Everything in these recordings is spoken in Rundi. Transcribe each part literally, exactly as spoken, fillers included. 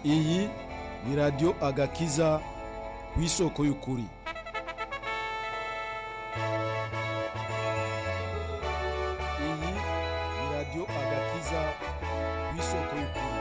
iyi ni radiyo agakiza ku isoko y'ukuri. iyi ni radiyo agakiza ku isoko y'ukuri.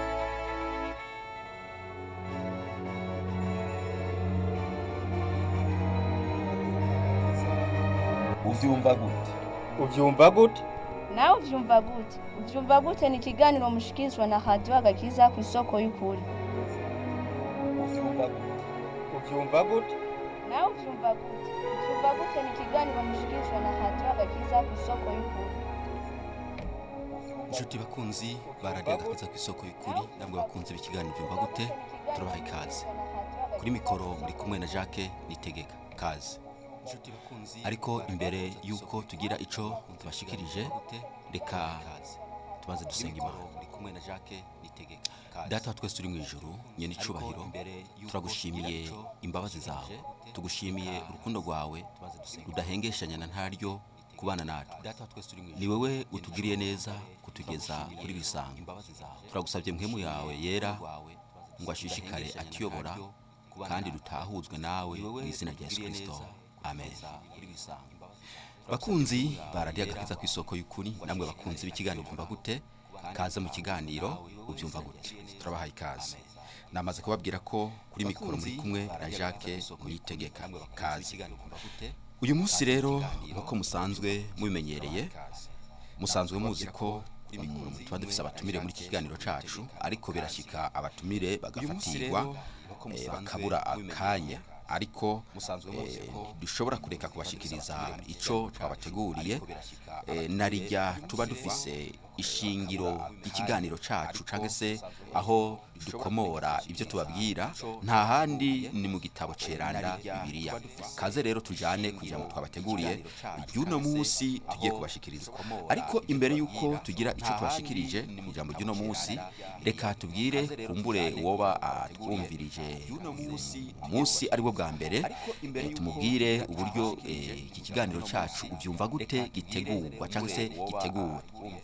uvyumva gute uvyumva gute nawe uvyumva gute uvyumva gute ni ikiganiro mushikirizwa na radiyo agakiza ku isoko y'ukuri. uvyumva gute uvyumva gute nawe uvyumva gute uvyumva gute ni ikiganiro mushikirizwa na radiyo agakiza ku isoko y'ukuri. Inshuti bakunzi baradiyo agakiza ku isoko y'ukuri, namwe bakunzi b'ikiganiro byumva gute, turabaha ikaze. Kuri mikoro muri kumwe na Jacques Nitegeka, kaze. Ariko imbere yuko tugira ico tubashikirije, reka tubanze dusenga Imana. Data wa twese turi mu ijuru, nyene icubahiro, turagushimiye imbabazi zawe, tugushimiye urukundo rwawe rudahengeshanya na ntaryo kubana natwe. Ni wewe utugiriye neza kutugeza kuri bisanga. Turagusabye mpemu yawe yera ngo ashishikare atuyobora kandi dutahuzwe nawe mu izina rya Yesu Kristo. Amen. Bakunzi baradiyo agakiza ku isoko y'ukuri, namwe bakunzi b'ikiganiro byumva gute, kaze mu kiganiro ubyumva gute. Turabaha ikaze. Namaze kubabwira ko kuri mikoro muri kumwe na Jacques Nitegeka, kaze. Uyu munsi rero nkuko musanzwe mubimenyereye, musanzwe muzi ko tuba dufise abatumire muri iki kiganiro cacu, ariko birashika abatumire bagafatirwa eh, bakabura akanya, ariko eh, dushobora kureka kubashikiriza ico twabateguriye eh, narijya tuba dufise ishingiro ikiganiro cacu canke se aho dukomora ibyo tubabwira, nta handi ni mu gitabo ceranda Bibiliya. Kaze rero tujane kugira ngo twabateguriye y'uno munsi tugiye kubashikiriza. Ariko imbere yuko tugira ico twashikirije ijambo ry'uno munsi, reka tubwire kumbure woba atwumvirije munsi ari bwo bwa mbere, eh, tumubwire uburyo eh, iki kiganiro cacu ubyumva gute gitegurwa canke se giteguwe.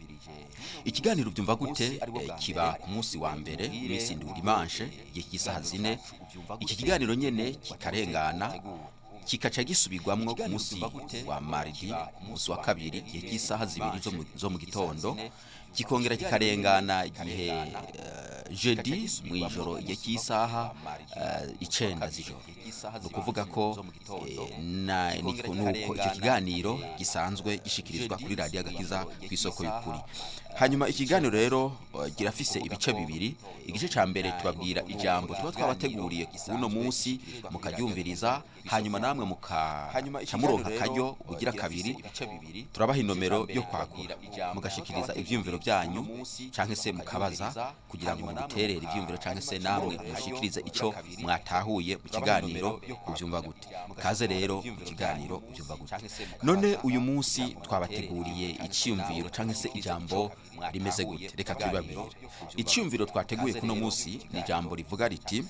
Ikiganiro byumva gute eh, kiba ku munsi wa mbere imisi ndwi dimanche igihe cy'isaha zine. Iki kiganiro nyene kikarengana kikaca gisubirwamwo ku munsi wa mardi umunsi wa kabiri igihe cy'isaha zibiri zo mu, zo mu gitondo, kikongera kikarengana igihe uh, jeudi mu ijoro igihe cy'isaha uh, icenda z'ijoro. Nukuvuga ko eh, na niko nuko icyo kiganiro gisanzwe gishikirizwa kuri radiyo agakiza ku isoko y'ukuri. Hanyuma ikiganiro rero uh, girafise ibice bibiri. Igice ca mbere tubabwira ijambo tuba twabateguriye kuno munsi mukaryumviriza, hanyuma namwe muka muronka karyo ugira kabiri, turabaha inomero yo kwakura mugashikiriza ivyumviro byanyu canke se mukabaza kugira ngo muterere ivyumviro canke se namwe mushikirize ico mwatahuye mu kiganiro ubyumva gute. Kaze rero mu kiganiro ubyumva gute. None uyu munsi twabateguriye icyumviro canke se ijambo rimeze gute. Reka tubabwire icyumviro twateguye kuno munsi. Ni ijambo rivuga riti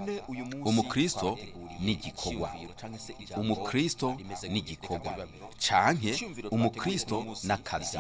umukristo ni gikorwa. Umukristo ni gikorwa canke umukristo n'akazi.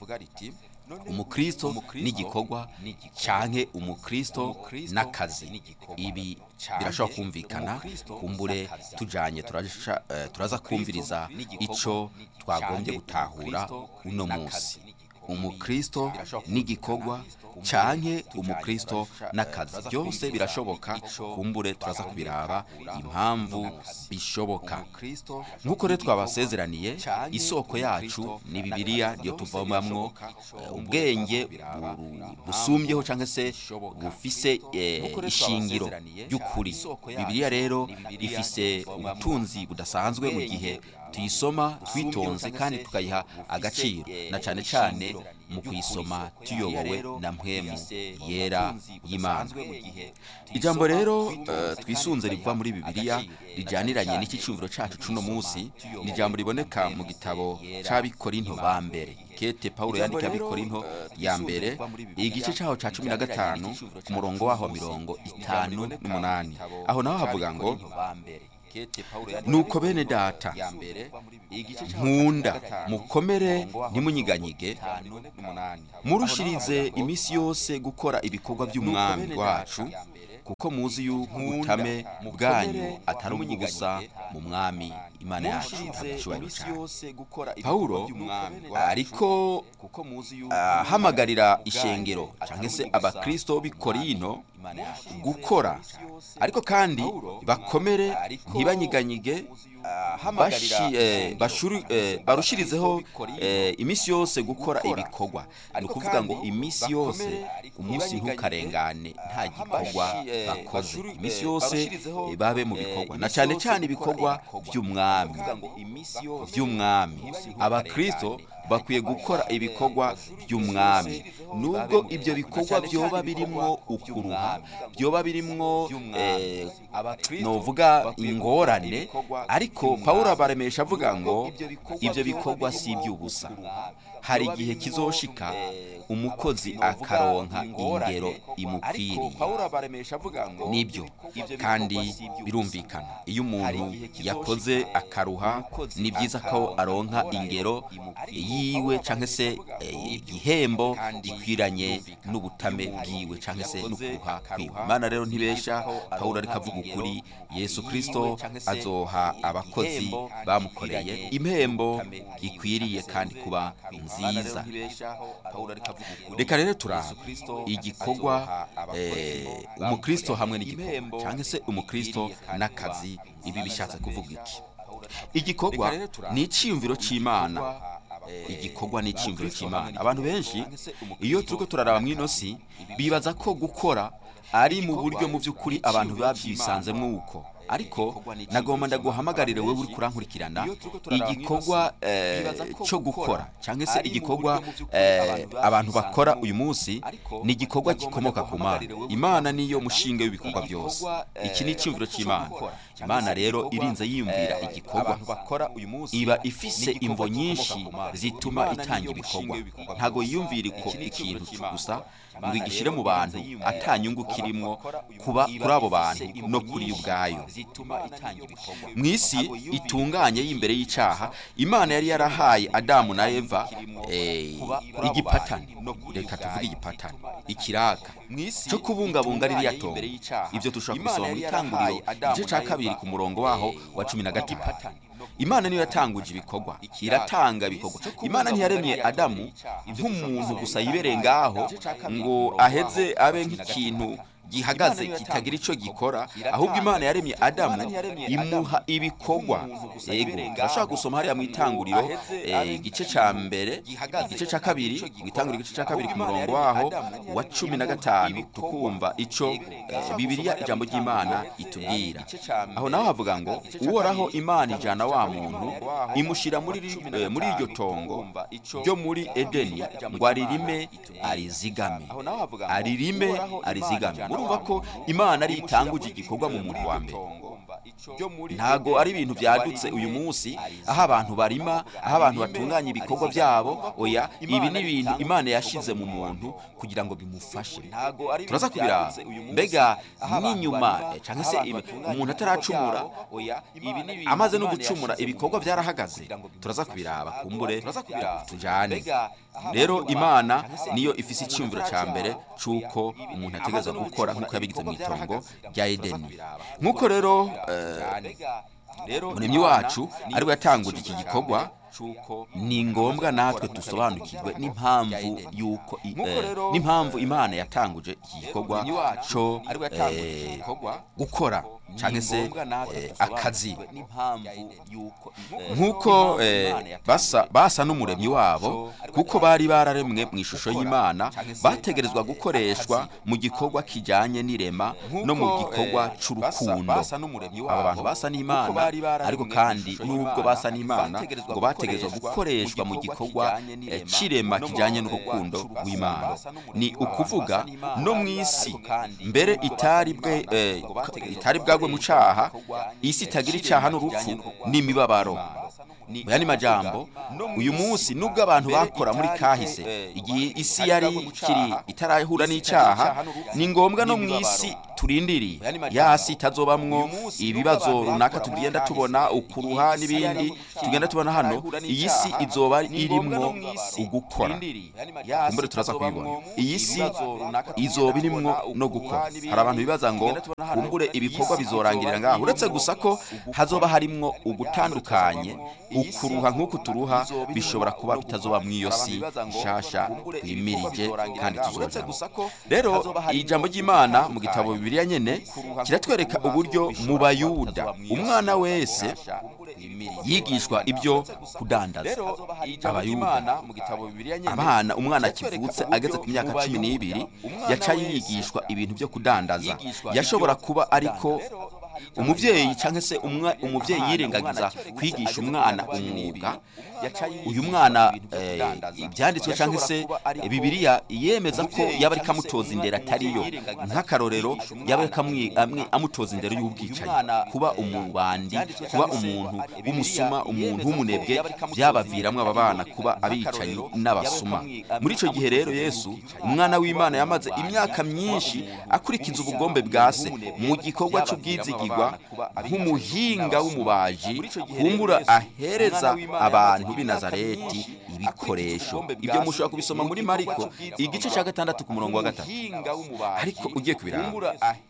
Umukristo ni gikorwa canke umukristo n'akazi. Ibi birashobora kumvikana, kumbure tujanye turasha, uh, turaza kumviriza ico twagombye gutahura uno munsi. Umukristo ni gikorwa canke umukristo n'akazi, byose birashoboka, kumbure turaza kubiraba impamvu bishoboka. Nkuko rero twabasezeraniye, isoko yacu ni Bibiliya, niyo tuvomamwo uh, ubwenge busumbyeho canke se bufise uh, ishingiro ry'ukuri. Bibiliya rero ifise ubutunzi budasanzwe mu gihe tuyisoma twitonze kandi tukayiha agaciro, na cane cane mu kuyisoma tuyobowe na mpwemu yera y'Imana. Ijambo rero uh, twisunze riva muri Bibiliya rijaniranye n'iki cyumviro cacu cuno munsi, ni ijambo riboneka mu gitabo c'Abikorinto ba mbere. Kete Paulo yandika Abikorinto ya mbere igice caho ca cumi na gatanu ku murongo waho mirongo itanu n'umunani. Aho naho havuga ngo nuko bene data nkunda mukomere ntimunyiganyige, murushirize imisi yose gukora ibikorwa by'umwami wacu kuko muzi yuko ubutame bwanyu atari ubw'ubusa mu mwami imana yacu icyubahiro cyane. Pawulo ariko ahamagarira ishengero cyangwa se abakristo b'i Korinto gukora, ariko kandi bakomere ntibanyiganyige, barushirizeho iminsi yose gukora ibikorwa. Ni ukuvuga ngo iminsi yose umunsi ntukarengane nta gikorwa bakoze, iminsi yose babe mu bikorwa, na cyane cyane ibikorwa by'umwami by'umwami abakristo bakwiye gukora ibikorwa by'umwami, nubwo ibyo bikorwa byoba birimwo ukuruha, byoba birimwo eh, novuga ingorane, ariko Pawulo abaremesha avuga ngo ibyo bikorwa si iby'ubusa. Hari igihe kizoshika umukozi akaronka ingero imukwiriye, nibyo kandi birumvikana. Iyo umuntu yakoze akaruha, ni byiza ko aronka ingero yiwe cyangwa se igihembo gikwiranye n'ubutame bwiwe cyangwa se n'ukuruha kwiwe. Imana rero ntibesha, Pawulo ariko avuga ukuri. Yesu Kristo azoha abakozi bamukoreye impembo gikwiriye kandi kuba nziza. Reka rero turaha igikorwa umukristo hamwe n'igikorwa cyangwa se umukristo n'akazi. Ibi bishatse kuvuga iki? Igikorwa ni icyiyumviro cy'Imana. Igikorwa ni icyiyumviro cy'Imana. Abantu benshi iyo turiko turaraba mw'ino si bibaza ko gukora ari mu buryo mu by'ukuri abantu babyisanzemwo uko, ariko nagomba ndaguhamagarire wewe uri kurankurikirana, igikorwa cyo gukora cyangwa se igikorwa abantu bakora uyu munsi ni igikorwa gikomoka ku Mana. Imana niyo mushinga w'ibikorwa byose. Iki ni icyumviro cy'Imana. Imana rero irinze yiyumvira igikorwa iba ifise imvo nyinshi zituma itanga ibikorwa. Ntago yiyumvira ikintu gusa ngo igishire mu bantu atanyungu kirimwo kuba kuri abo bantu no kuri ubwayo. Mwisi itunganye y'imbere y'icyaha, Imana yari yarahaye Adamu na Eva igipatani, reka tuvuge igipatani, ikiraka cyo kubungabunga ririya tongo. Ibyo tushobora kubisoma mu Itanguriro igice cya kabiri ku murongo waho wa cumi na gatanu. Imana niyo yatanguje ibikorwa, iratanga ibikorwa. Imana ntiyaremye Adamu nk'umuntu gusa yibereye ngaho ngo aheze abe nk'ikintu gihagaze kitagira ico gikora, ahubwo Imana yaremye Adamu imuha ibikorwa. Yego turashaka gusoma hariya mu Itanguriro igice ca mbere igice ca kabiri mu Itanguriro igice ca kabiri ku murongo waho wa cumi na gatanu, tukumva ico Bibiliya ijambo ry'Imana itubwira. Aho naho havuga ngo uhoraho Imana ijana wa muntu imushira muri muri iryo tongo ryo muri Edeni ngo aririme arizigame, aririme arizigame. Urumva ko Imana ari itanguje igikorwa mu muntu wa mbere. Ntago ari ibintu byadutse uyu munsi aho abantu barima, aho abantu batunganya ibikorwa byabo. Oya, ibi ni ibintu Imana yashize mu muntu kugira ngo bimufashe. Turaza kubira mbega n'inyuma cyangwa se umuntu ataracumura, amaze no gucumura ibikorwa byarahagaze. Turaza kubiraba kumbure tujane. Rero Imana niyo ifise icyumviro cya mbere cyuko umuntu ategeza gukora nk'uko yabigize mu itongo rya Edeni. Nk'uko rero Umuremyi wacu ari we yatanguje iki gikorwa, ni ngombwa natwe dusobanukirwe n'impamvu yuko n'impamvu Imana yatanguje iki gikorwa cyo gukora cyangwa se akazi. Nk'uko basa basa n'umuremyi wabo, kuko bari bararemwe mu ishusho y'Imana, bategerezwa gukoreshwa mu gikorwa kijyanye n'irema no mu gikorwa cy'urukundo. Aba bantu basa n'Imana, ariko kandi nubwo basa n'Imana ngo bategerezwa gukoreshwa mu gikorwa cy'irema kijyanye n'urukundo rw'Imana. Ni ukuvuga no mu isi mbere itari bwe itari bwagwe mu cyaha, isi itagira icyaha n'urupfu n'imibabaro. Mu yandi majambo, uyu munsi nubwo abantu bakora muri kahise igihe isi yari kiri itarahura n'icyaha, ni ngombwa no mu isi turindiriye yasi itazobamwo ibibazo runaka tugenda tubona ukuruha n'ibindi tugenda tubona hano iyi si izoba irimwo ugukora kumbure turaza kubibona iyi si izoba irimwo no gukora hari abantu bibaza ngo kumbure ibikorwa bizorangirira ngaho uretse gusa ko hazoba harimwo ugutandukanye ukuruha nk'uku turuha bishobora kuba bitazoba mw'iyo si nshasha twimirije kandi tuzojamo rero ijambo ry'Imana mu gitabo Bibiliya nyene kiratwereka uburyo mu Bayuda umwana wese yigishwa ibyo kudandaza abayuda abana umwana kivutse ageze ku myaka cumi n'ibiri yaca yigishwa ibintu byo kudandaza yashobora kuba ariko umuvyeyi canke se umuvyeyi yirengagiza kwigisha umwana umwuga uyu mwana ibyanditswe canke se Bibiliya yemeza ko yaba ari kamutoza indera atariyo nk'akarorero yaba ari amutoza indera y'ubwicanyi kuba umubandi kuba umuntu w'umusuma umuntu w'umunebwe byabaviramwe aba bana kuba abicanyi n'abasuma muri ico gihe rero Yesu umwana w'Imana yamaze imyaka myinshi akurikiza ubugombe bwa se mu gikorwa cy'ubwizigirwa nk'umuhinga w'umubaji kumbura ahereza abantu b'i Nazareti ibikoresho ibyo mushobora kubisoma muri Mariko igice cya gatandatu ku murongo wa gatatu ariko ugiye kubiranga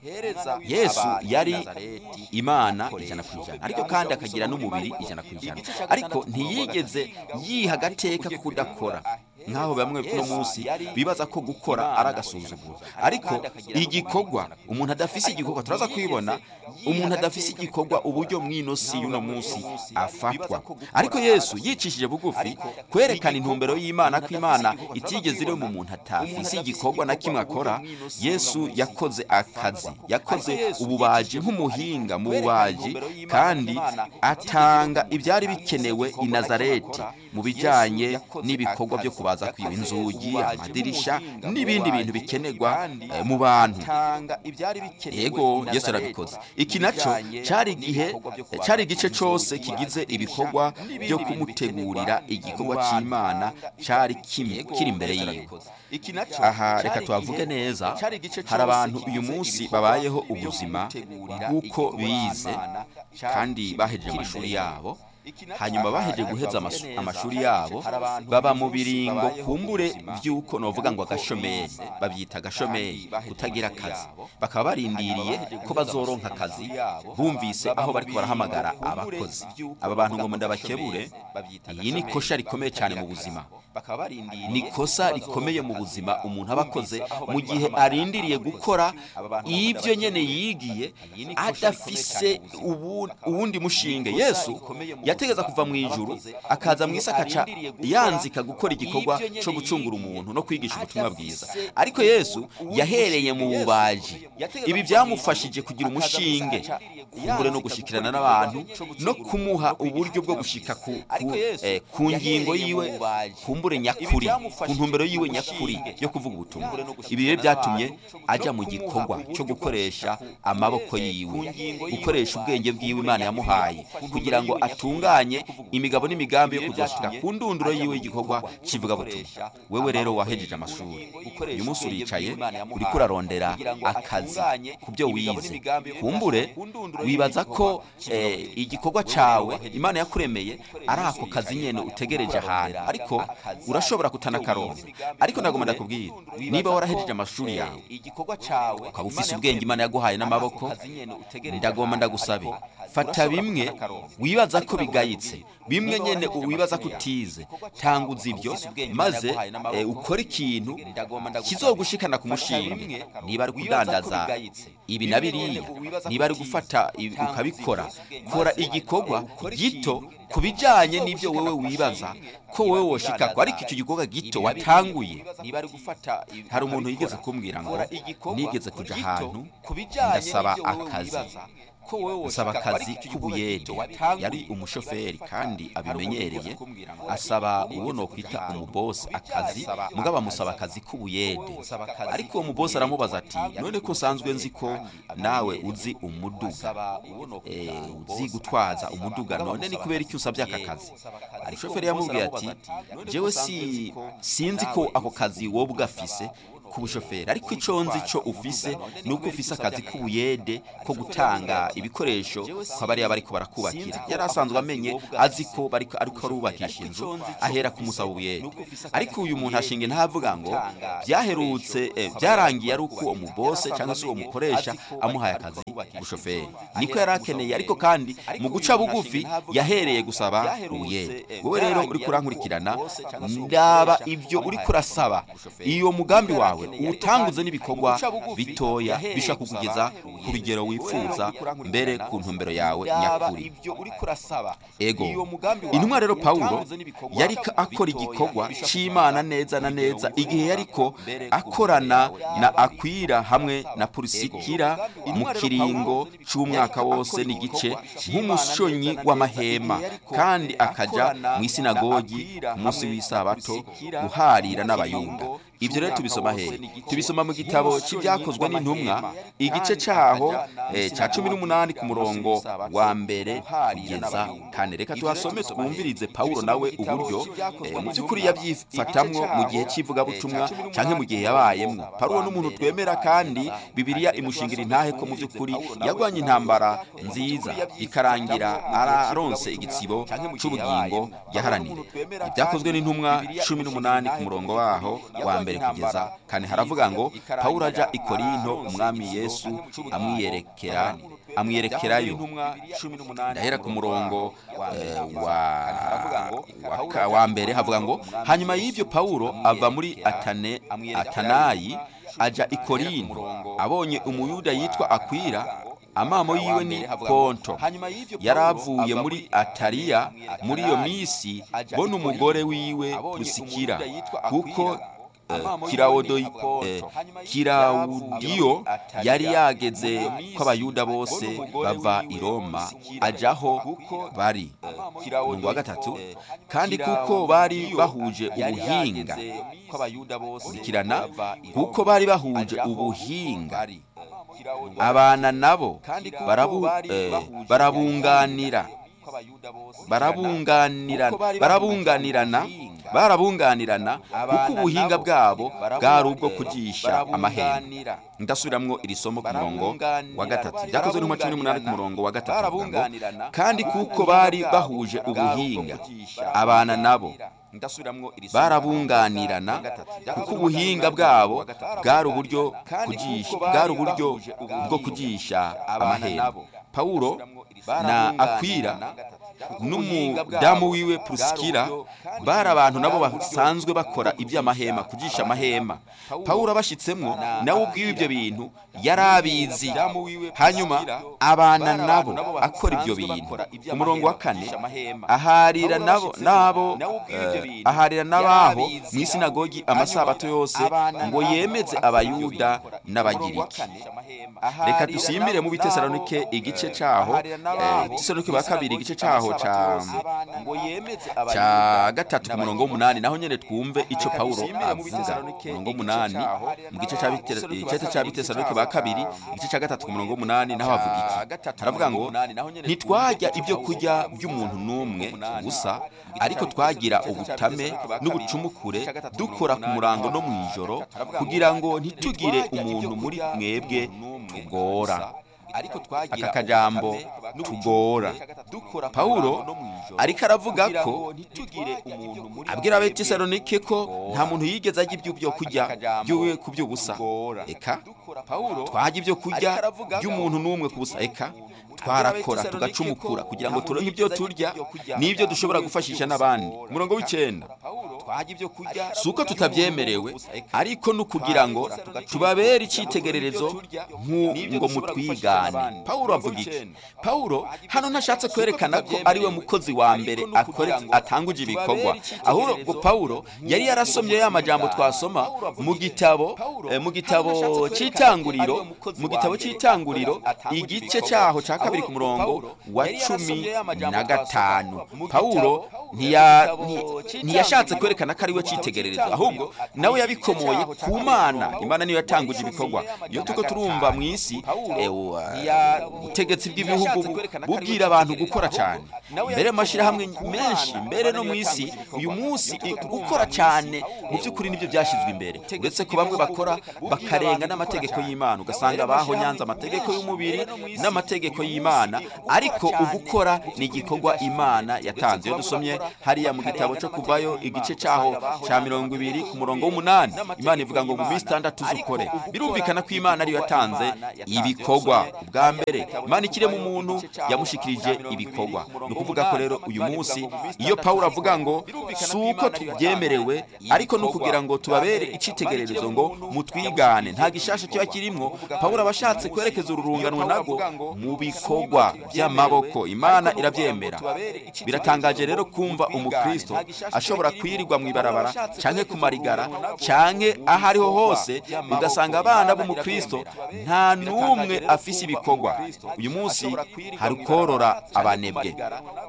Yesu yari Imana ijana ku ijana ariko kandi akagira n'umubiri ijana ku ijana ariko ntiyigeze yiha agateka ko kudakora nkaho bamwe no munsi bibaza ko gukora aragasuzugura ariko igikorwa umuntu adafise igikorwa turaza kwibona umuntu adafise igikorwa uburyo mwino si yuno munsi afatwa ariko Yesu yicishije bugufi kwerekana intumbero y'Imana ko Imana itigeze iri mu muntu atafise igikorwa na kimwe akora Yesu yakoze akazi yakoze ububaji nk'umuhinga mu bubaji kandi atanga ibyari bikenewe i Nazareti mu bijanye n'ibikorwa byo kubaza kwiba inzugi amadirisha n'ibindi bintu bikenerwa mu bantu yego Yesu arabikoze iki naco cari igihe cari igice cose kigize ibikorwa byo kumutegurira igikorwa c'Imana cari kiri imbere yiwe aha reka tuhavuge neza hari abantu uyu munsi babayeho ubuzima bw'uko bize kandi bahejeje amashuri yabo hanyuma baheje guheza amashuri yabo baba mu biringo kumbure byuko novuga ngo agashomeri babyita agashomeri kutagira akazi bakaba barindiriye ko bazoronka akazi bumvise aho bari barahamagara abakozi aba bantu ngo ndabakebure iyi ni kosha rikomeye cyane mu buzima ni kosa rikomeye mu buzima umuntu abakoze mu gihe arindiriye gukora ibyo nyene yigiye adafise ubundi mushinge Yesu yategeza kuva mu ijuru akaza mu isakaca yanzika gukora igikorwa cyo gucungura umuntu no kwigisha ubutumwa bwiza ariko Yesu yahereye mu bubaji ibi byamufashije kugira umushinge kumbure no gushikirana n'abantu no kumuha uburyo bwo gushika ku ku, eh, ku ngingo yiwe kumbure nyakuri ku ntumbero yiwe nyakuri yo kuvuga ubutumwa ibi rero byatumye ajya mu gikorwa cyo gukoresha amaboko yiwe gukoresha ubwenge bwiwe Imana yamuhaye kugira ngo atunganye imigabo n'imigambi yo kuzashika ku ndunduro yiwe igikorwa kivuga butumwa wewe rero wahejeje amashuri uyu munsi uricaye uri kurarondera akazi kubyo wize kumbure wibaza ko eh, igikorwa cawe Imana yakuremeye ari ako kazi nyene utegereje ahantu ariko urashobora kutanakaronka ariko nagomba ndakubwira niba warahejeje amashuri yawe igikorwa cawe ukaba ufise ubwenge Imana yaguhaye n'amaboko ndagomba ndagusabe fata bimwe wibaza ko bigayitse bimwe nyene wibaza ko utize tanguza ibyo maze eh, ukora ikintu kizogushikana ku mushinge niba ari kudandaza ibi nabiriya niba ari gufata ukabikora kora igikorwa gito kubijanye n'ibyo wewe wibaza ko wewe woshikako ariko icyo gikorwa gito watanguye niba ari gufata hari umuntu yigeze kumbwira ngo nigeze kuja ahantu ndasaba akazi nsaba akazi k'ubuyede yari umushoferi kandi abimenyereye asaba uwo no kwita umubosi akazi mugaba musaba akazi k'ubuyede ariko uwo mubosi aramubaza ati none ko sanzwe nzi ko nawe uzi umuduga eh uzi gutwaza umuduga none ni kubera iki usabye aka kazi ari shoferi yamubwiye ati jewe si sinzi ko ako kazi wowe ugafise ku bushoferi ariko ico nzi co ufise nuko ufise akazi k'ubuyede ko gutanga ibikoresho kwa bari bariko barakubakira yari asanzwe amenye azi ko bariko ariko arubakisha inzu ahera ku musaba ubuyede ariko uyu muntu ashinge ntavuga ngo byaherutse eh, byarangiye ari uko umubose cyangwa se uwo mukoresha amuhaye akazi bushoferi niko yarakeneye ariko kandi mu guca bugufi yahereye gusaba ubuyede wowe rero uri kurankurikirana ndaba ibyo uri kurasaba iyo mugambi wawe utanguze n'ibikorwa bitoya bisha kukugeza ku rugero wifuza mbere ku ntumbero yawe nyakuri ego intumwa rero Paulo yari akora igikorwa c'Imana neza na neza igihe yariko akorana na Akwila hamwe na Pulisikira mu kiringo c'umwaka wose n'igice nk'umushonyi w'amahema kandi akaja mu isinagogi ku munsi w'isabato guharira n'abayuda ibyo rero tubisoma he tubisoma mu gitabo cy'ibyakozwe n'intumwa igice cyaho eh, cya cumi n'umunani ku murongo wa mbere kugeza kane reka tuhasome twumvirize Paulo nawe uburyo eh, mu by'ukuri yabyifatamwo mu gihe cy'ivuga butumwa cyangwa mu gihe yabayemwo Paulo n'umuntu twemera kandi Bibiliya imushingira intahe ko mu by'ukuri yagwanye intambara nziza ikarangira araronse igitsibo cy'ubugingo yaharanire ibyakozwe n'intumwa cumi n'umunani ku murongo waho wa mbere kugeza kane haravuga ngo Paulo aja i Korinto umwami Yesu amwiyerekera amwiyerekerayo ndahera ku murongo eh, wa wa, wa mbere havuga ngo hanyuma y'ivyo Paulo ava muri Atane Atanayi aja i Korinto abonye umuyuda yitwa Akwila amamo yiwe ni Ponto yaravuye muri Ataliya muri iyo misi bona umugore wiwe Pulisikira kuko Uh, Kirawudo uh, Kirawudiyo yari yageze ko abayuda bose bava i Roma ajaho bari mu wa gatatu kandi kuko bari bahuje ubuhinga kurikirana kuko bari bahuje ubuhinga abana nabo barabu eh, barabunganira barabunganirana barabunganirana barabunganirana kuko ubuhinga bwabo bwari ubwo kugisha amahema ndasubiramwo iri somo ku murongo wa gatatu byakozwe n'umwa cumi n'umunani ku murongo wa gatatu kandi kuko bari bahuje ubuhinga abana nabo barabunganirana kuko ubuhinga bwabo bwari uburyo kugisha bwari uburyo bwo kugisha amahema Paulo na Akwila n'umudamu wiwe Pulisikira bari abantu nabo basanzwe bakora iby'amahema kugisha amahema Paulo abashitsemwo nawe ubwiwe ibyo bintu yarabizi hanyuma abana nabo akora ibyo bintu ku murongo wa kane aharira nabo nabo uh, aharira nabaho mu isinagogi amasabato yose ngo yemeze abayuda n'abagiriki reka dusimbire mu Bitesalonike igice caho Bitesalonike ba kabiri igice caho cha cha gatatu ku murongo w'umunani naho nyene twumve ico Paulo avuga murongo w'umunani mu gice ca Bitesalonike ca Bitesalonike ba kabiri igice ca gatatu ku murongo w'umunani naho avuga iki haravuga ngo ntitwajya ibyo kurya by'umuntu numwe gusa ariko twagira ubutame n'ubucumukure dukora ku murango no mwijoro kugira ngo ntitugire umuntu muri mwebwe tugora aka kajambo tugora Paulo ariko aravuga ko abwira Abetesalonike ko nta muntu yigeze ajya ibyo byo kurya byuwe ku by'ubusa eka twajya ibyo kurya by'umuntu n'umwe ku busa eka twarakora tugacumukura kugira ngo turonke ibyo turya n'ibyo dushobora gufashisha n'abandi umurongo w'icenda suko tutabyemerewe ariko nukugira ngo tubabere icitegererezo ngo mutwigane Paulo avuga iki Paulo hano ntashatse kwerekana ko ari we mukozi wa mbere akore atanguje ibikorwa ahubwo Paulo yari yarasomye ya majambo twasoma mu gitabo eh, mu gitabo cy'itanguriro mu gitabo cy'itanguriro igice cyaho cya kabiri ku murongo wa cumi na gatanu Paulo ntiya- nti- ntiyashatse kwerekana ko ari we cyitegererezo, ahubwo nawe yabikomoye ku Mana. Imana niyo yatanguje ibikorwa. Iyo tuko turumva mu isi eh, wa- ubutegetsi bw'ibihugu bu- bubwira abantu gukora cyane, mbere amashirahamwe menshi, mbere no mu isi uyu munsi i- gukora cyane mu by'ukuri nibyo byashyizwe imbere, uretse ko bamwe bakora bakarenga n'amategeko y'Imana, ugasanga bahonyanze amategeko y'umubiri n'amategeko y'Imana, ariko ugukora ni igikorwa Imana yatanze. Iyo dusomye hariya mu gitabo cyo kuvayo igice cyaho cya mirongo ibiri ku murongo w'umunani, Imana ivuga ngo mu minsi itandatu uzukore. Birumvikana ko Imana ariyo yatanze ibikorwa. Ubwa mbere Imana ikirema umuntu yamushikirije ibikorwa. Ni ukuvuga ko rero uyu munsi iyo Pawulo avuga ngo si uko tubyemerewe, ariko no kugira ngo tubabere icyitegererezo ngo mutwigane, nta gishasha kiba kirimo. Pawulo abashatse kwerekeza ururunganwa nago mu bikorwa by'amaboko. Imana irabyemera. Biratangaje rero kumva umukristo ashobora kwirirwa mu ibarabara canke ku marigara canke aho ariho hose, ugasanga abana b'umukristo nta n'umwe afise ibikorwa. Uyu munsi hari korora abanebwe,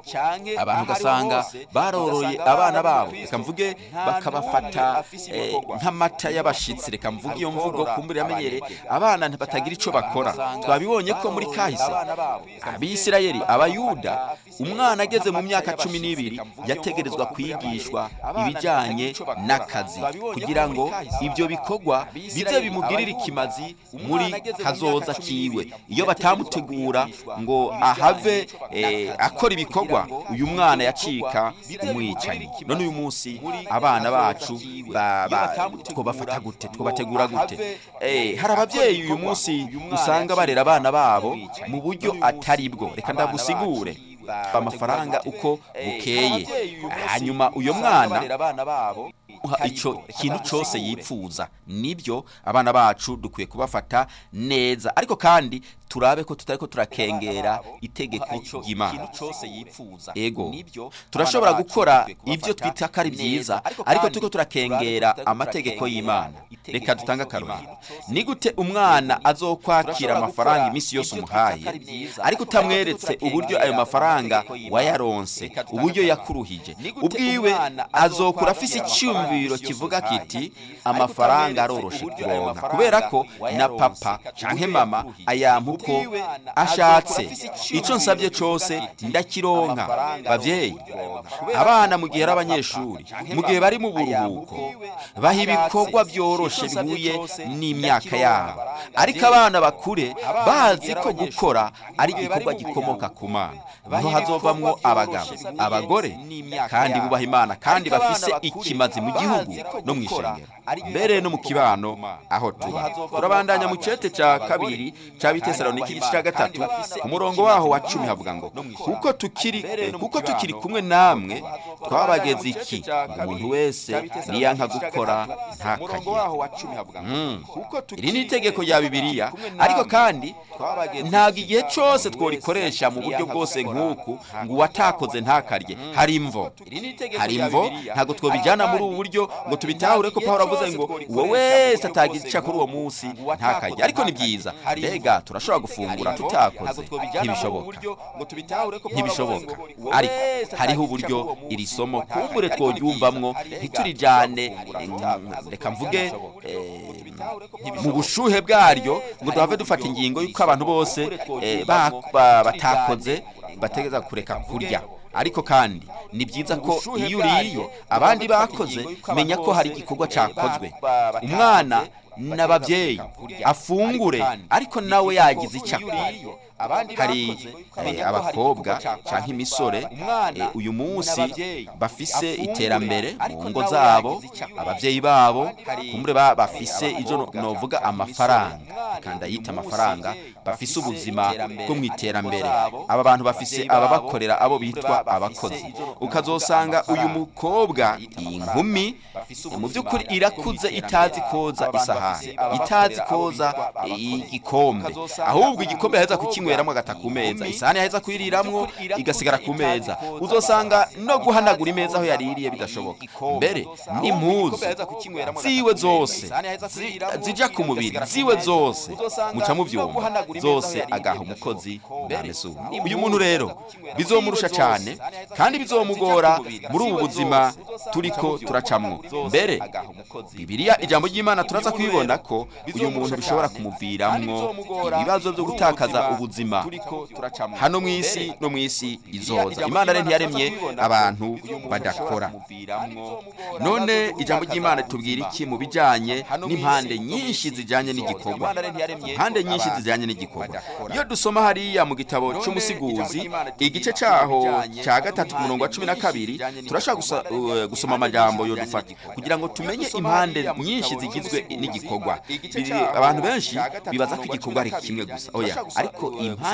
abantu ugasanga baroroye abana babo, reka mvuge bakabafata eh, nk'amata y'abashitsi, reka mvuge iyo mvugo kumbura yamenyere abana batagira ico bakora. Twabibonye ko muri kahise Abisirayeli, Abayuda, umwana ageze mu myaka cumi n'ibiri yategerezwa kwigishwa ibijanye n'akazi, kugira ngo ibyo bikorwa bize bimugirire ikimazi muri kazoza kiwe. Iyo batamutegura ngo ahave eh, akora ibikorwa, uyu mwana yacika umwicanyi. None uyu munsi abana bacu ba- ba- twobafata gute, twobategura gute? Eh, hari ababyeyi uyu munsi usanga barera abana babo mu buryo atari bwo. Reka ndagusigure amafaranga uko bukeye, hanyuma uyo mwana ico kintu cyose yipfuza. Nibyo abana bacu dukwiye kubafata neza, ariko kandi turabe ko tutariko turakengera itegeko ry'Imana. Ego turashobora gukora ibyo twita ko ari byiza, ariko turiko turakengera amategeko y'Imana. Reka dutanga akarorero. Ni gute umwana azokwakira amafaranga iminsi yose umuhaye, ariko utamweretse uburyo ayo mafaranga wayaronse, uburyo yakuruhije? Ubwiwe azokura afise icyumviro kivuga kiti amafaranga aroroshe kuronka, kubera ko na papa canke mama ayampa uko ashatse, ico nsabye cose ndakironka. Bavyeyi, abana mu gihe ari abanyeshuri, mu gihe bari mu buruhuko, baha ibikorwa byoroshe bihuye n'imyaka yabo, ariko abana bakure bazi ko gukora ari igikorwa gikomoka ku Mana. Niho hazovamwo abagabo, abagore kandi bubaha Imana, kandi bafise ikimazi mu gihugu no mu ishengero, mbere no mu kibano aho tuba. Turabandanya mu cete ca kabiri ca Bitesalonike igice ca gatatu ku murongo waho wa cumi havuga ngo kuko tukiri kuko tukiri kumwe namwe twabageze iki, umuntu wese niyanka gukora ntakarye. Mm. Iri ni itegeko rya Bibiliya, ariko kandi ntabwo igihe cyose tworikoresha mu buryo bwose nk'uku ngo uwatakoze ntakarye. Hari imvo, hari imvo, ntabwo twobijyana muri ubu buryo ngo tubitahure ko Pawulo avuze ngo uwo wese atagica kuri uwo munsi ntakarye. Ariko ni byiza, mbega turashobora gufungura tutakoze? Ntibishoboka, ntibishoboka. Ariko hariho uburyo iri somo kumbure tworyumvamwo, ntiturijane reka mvuge mu bushuhe bwaryo ngo duhave dufata ingingo y'uko abantu bose batakoze bategeza kureka kurya. Ariko kandi ni byiza ko iyo uriye abandi bakoze, menya ko hari igikorwa cyakozwe. Umwana n'ababyeyi afungure, ariko nawe yagize icyo akora. Hari abakobwa cyangwa imisore uyu munsi bafise iterambere mu ngo zabo, ababyeyi babo kumure bafise ijo novuga amafaranga, kandi ayita amafaranga, bafise ubuzima bwo mu iterambere. Aba bantu bafise ababakorera abo bitwa abakozi. Ukazosanga uyu mukobwa, iyi nkumi mu by'ukuri irakuze itazi koza isaha isahani itazi koza igikombe ahubwo igikombe yaheza kukinyweramo agata ku meza isahani yaheza kuyiriramwo igasigara ku meza uzosanga no guhanagura imeza aho yaririye bidashoboka mbere n'impuzu ziwe zose zija ku mubiri ziwe zose muca mu vyumba zose agaha umukozi mbese uyu muntu rero bizomurusha cyane kandi bizomugora muri ubu buzima turiko turacamwo mbere Bibiliya ijambo ry'Imana turaza kwibona ko uyu muntu bishobora kumuviramwo ibibazo byo gutakaza ubuzima hano mu isi no mu isi izoza Imana rero ntiyaremye abantu badakora none ijambo ry'Imana tubwira iki mu bijanye n'impande nyinshi zijanye n'igikorwa impande nyinshi zijanye n'igikorwa iyo dusoma hariya mu gitabo cy'umusiguzi igice cyaho cya gatatu ku murongo wa cumi na kabiri turashaka gusoma amajambo yo dufata kugira ngo tumenye impande nyinshi zigizwe n'igikorwa abantu benshi bibaza ko igikorwa ari kimwe gusa oya ariko impande